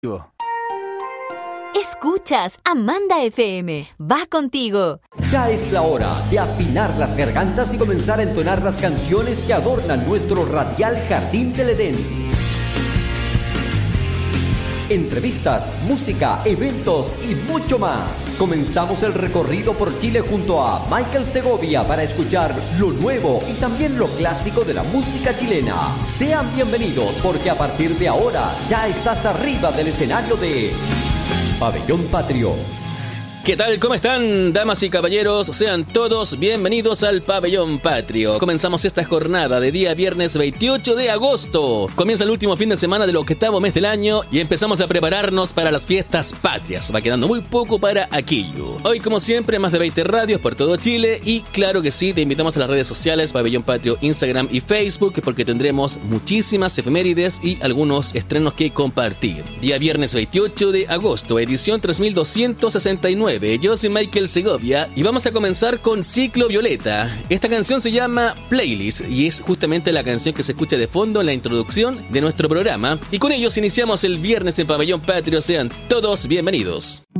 Escuchas Amanda FM. Va contigo. Ya es la hora de afinar las gargantas y comenzar a entonar las canciones que adornan nuestro radial jardín del Edén. Entrevistas, música, eventos y mucho más. Comenzamos el recorrido por Chile junto a Michael Segovia para escuchar lo nuevo y también lo clásico de la música chilena. Sean bienvenidos porque a partir de ahora ya estás arriba del escenario de Pabellón Patrio. ¿Qué tal? ¿Cómo están, damas y caballeros? Sean todos bienvenidos al Pabellón Patrio. Comenzamos esta jornada de día viernes 28 de agosto. Comienza el último fin de semana del 8º mes del año y empezamos a prepararnos para las fiestas patrias. Va quedando muy poco para aquello. Hoy, como siempre, más de 20 radios por todo Chile y claro que sí, te invitamos a las redes sociales Pabellón Patrio, Instagram y Facebook porque tendremos muchísimas efemérides y algunos estrenos que compartir. Día viernes 28 de agosto, edición 3269. Yo soy Michael Segovia y vamos a comenzar con Ciclo Violeta. Esta canción se llama Playlist y es justamente la canción que se escucha de fondo en la introducción de nuestro programa. Y con ellos iniciamos el viernes en Pabellón Patrio. Sean todos bienvenidos.